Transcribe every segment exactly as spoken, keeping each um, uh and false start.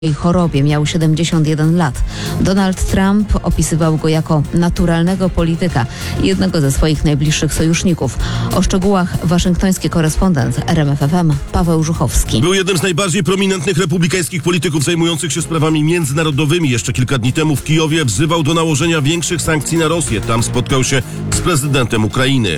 jej chorobie. Miał siedemdziesiąt jeden lat. Donald Trump opisywał go jako naturalnego polityka i jednego ze swoich najbliższych sojuszników. O szczegółach waszyngtoński korespondent R M F F M Paweł Żuchowski. Był jednym z najbardziej prominentnych republikańskich polityków zajmujących się sprawami międzynarodowymi. Jeszcze kilka dni temu w Kijowie wzywał do nałożenia większych sankcji na Rosję. Tam spotkał się z prezydentem Ukrainy.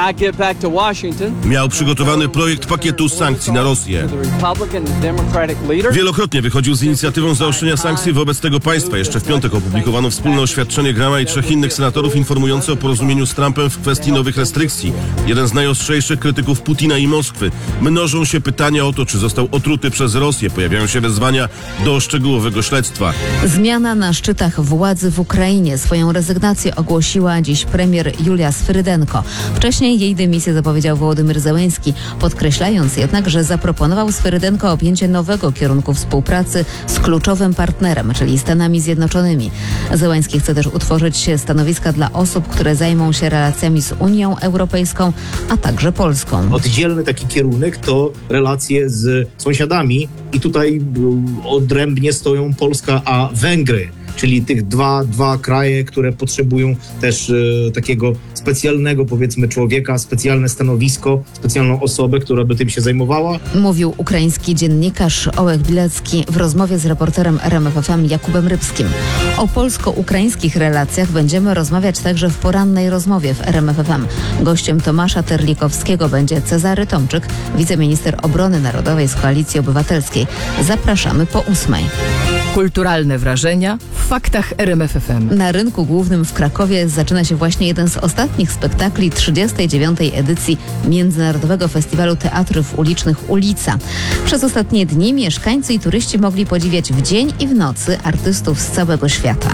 Miał przygotowany projekt pakietu sankcji na Rosję. Wielokrotnie wychodził z inicjatywą zaostrzenia sankcji wobec tego państwa. Jeszcze w piątek opublikowano wspólne oświadczenie Grahama i trzech innych senatorów informujące o porozumieniu z Trumpem w kwestii nowych restrykcji. Jeden z najostrzejszych krytyków Putina i Moskwy. Mnożą się pytania o to, czy został otruty przez Rosję. Pojawiają się wezwania do szczegółowego śledztwa. Zmiana na szczytach władzy w Ukrainie. Swoją rezygnację ogłosiła dziś premier Julia Swyrydenko. Wcześniej jej dymisję zapowiedział Wołodymyr Zełenski, podkreślając jednak, że zaproponował Swyrydenko objęcie nowego kierunku współpracy z kluczowym partnerem, czyli Stanami Zjednoczonymi. Zełenski chce też utworzyć stanowiska dla osób, które zajmą się relacjami z Unią Europejską, a także Polską. Oddzielny taki kierunek to relacje z sąsiadami i tutaj odrębnie stoją Polska a Węgry. Czyli tych dwa, dwa kraje, które potrzebują też e, takiego specjalnego, powiedzmy, człowieka, specjalne stanowisko, specjalną osobę, która by tym się zajmowała. Mówił ukraiński dziennikarz Ołech Bilecki w rozmowie z reporterem R M F F M Jakubem Rybskim. O polsko-ukraińskich relacjach będziemy rozmawiać także w porannej rozmowie w R M F F M. Gościem Tomasza Terlikowskiego będzie Cezary Tomczyk, wiceminister obrony narodowej z Koalicji Obywatelskiej. Zapraszamy po ósmej. Kulturalne wrażenia w faktach R M F F M. Na rynku głównym w Krakowie zaczyna się właśnie jeden z ostatnich spektakli trzydziestej dziewiątej edycji Międzynarodowego Festiwalu Teatrów Ulicznych Ulica. Przez ostatnie dni mieszkańcy i turyści mogli podziwiać w dzień i w nocy artystów z całego świata.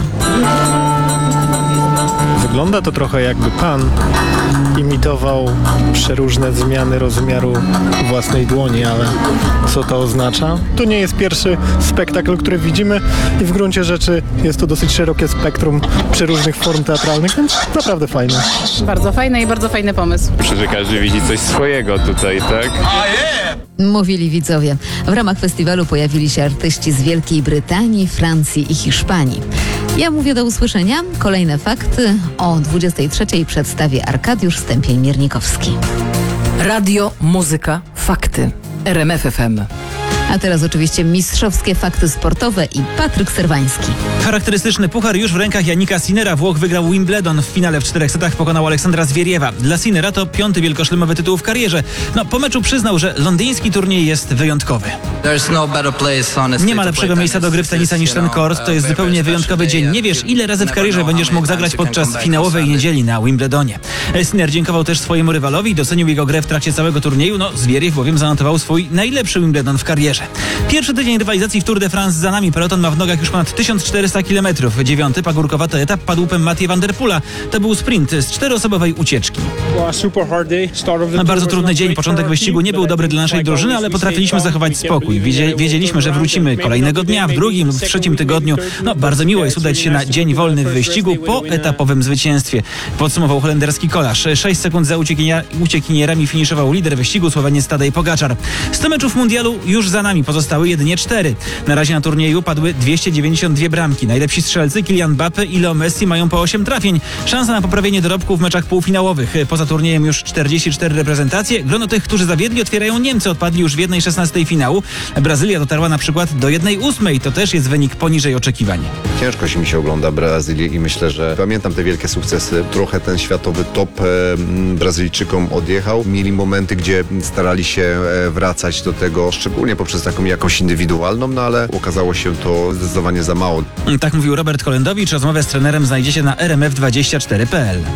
Wygląda to trochę jakby pan imitował przeróżne zmiany rozmiaru własnej dłoni, ale co to oznacza? To nie jest pierwszy spektakl, który widzimy i w gruncie rzeczy jest to dosyć szerokie spektrum przeróżnych form teatralnych, więc naprawdę fajne. Bardzo fajny i bardzo fajny pomysł. Myślę, że każdy widzi coś swojego tutaj, tak? Mówili widzowie. W ramach festiwalu pojawili się artyści z Wielkiej Brytanii, Francji i Hiszpanii. Ja mówię do usłyszenia. Kolejne fakty o dwudziestej trzeciej przedstawi Arkadiusz Stępień-Miernikowski. Radio, muzyka, fakty. R M F F M. A teraz oczywiście mistrzowskie fakty sportowe i Patryk Serwański. Charakterystyczny puchar już w rękach Jannika Sinnera. Włoch wygrał Wimbledon. W finale w czterech setach pokonał Aleksandra Zwieriewa. Dla Sinnera to piąty wielkoszlemowy tytuł w karierze. No, po meczu przyznał, że londyński turniej jest wyjątkowy. Nie ma lepszego miejsca do gry w tenisa niż ten kort. To jest zupełnie wyjątkowy dzień. Nie wiesz, ile razy w karierze będziesz mógł zagrać podczas finałowej niedzieli na Wimbledonie. Sinner dziękował też swojemu rywalowi i docenił jego grę w trakcie całego turnieju. No, Zwieriew bowiem zanotował swój najlepszy Wimbledon w karierze. Pierwszy tydzień rywalizacji w Tour de France za nami. Peloton ma w nogach już ponad tysiąc czterysta kilometrów. Dziewiąty pagórkowaty etap padł łupem Mathieu van der Poola. To był sprint z czteroosobowej ucieczki. Bardzo trudny dzień. Początek wyścigu nie był dobry dla naszej drużyny, ale potrafiliśmy zachować spokój. Wiedzieliśmy, że wrócimy kolejnego dnia, w drugim lub w trzecim tygodniu. No, bardzo miło jest udać się na dzień wolny w wyścigu po etapowym zwycięstwie. Podsumował holenderski kolarz. sześć sekund za uciekinierami finiszował lider wyścigu Słoweniec Tadej Pogaczar. sto meczów mundialu już za nami. Pozostały jedynie cztery. Na razie na turnieju padły dwieście dziewięćdziesiąt dwie bramki. Najlepsi strzelcy Kylian Mbappé i Leo Messi mają po osiem trafień. Szansa na poprawienie dorobku w meczach półfinałowych. Poza turniejem już czterdzieści cztery reprezentacje. Grono tych, którzy zawiedli, otwierają Niemcy. Odpadli już w jednej szesnastej finału. Brazylia dotarła na przykład do jednej ósmej. To też jest wynik poniżej oczekiwań. Ciężko się mi się ogląda Brazylię i myślę, że pamiętam te wielkie sukcesy. Trochę ten światowy top e, Brazylijczykom odjechał. Mieli momenty, gdzie starali się e, wracać do tego, szczególnie poprzez taką jakąś indywidualną, no ale okazało się to zdecydowanie za mało. Tak mówił Robert Kolendowicz. Rozmowę z trenerem znajdziecie na r m f dwadzieścia cztery kropka p l.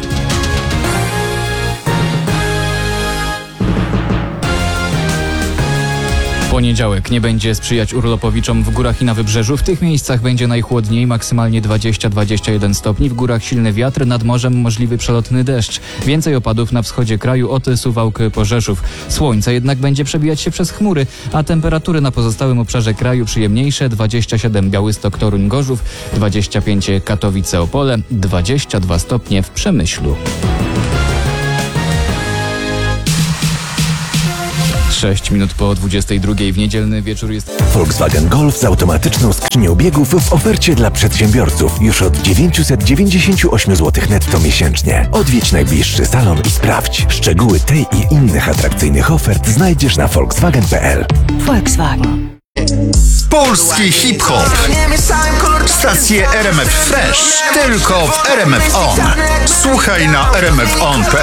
Poniedziałek nie będzie sprzyjać urlopowiczom w górach i na wybrzeżu. W tych miejscach będzie najchłodniej, maksymalnie dwadzieścia do dwudziestu jeden stopni. W górach silny wiatr, nad morzem możliwy przelotny deszcz. Więcej opadów na wschodzie kraju od Suwałk po Rzeszów. Słońce jednak będzie przebijać się przez chmury, a temperatury na pozostałym obszarze kraju przyjemniejsze. dwadzieścia siedem Białystok, Toruń, Gorzów, dwadzieścia pięć Katowice, Opole, dwadzieścia dwa stopnie w Przemyślu. sześć minut po dwudziestej drugiej w niedzielny wieczór jest... Volkswagen Golf z automatyczną skrzynią biegów w ofercie dla przedsiębiorców już od dziewięćset dziewięćdziesiąt osiem złotych netto miesięcznie. Odwiedź najbliższy salon i sprawdź. Szczegóły tej i innych atrakcyjnych ofert znajdziesz na volkswagen kropka p l. Volkswagen. Polski hip-hop. Stacje R M F Fresh. Tylko w R M F On. Słuchaj na r m f on kropka p l.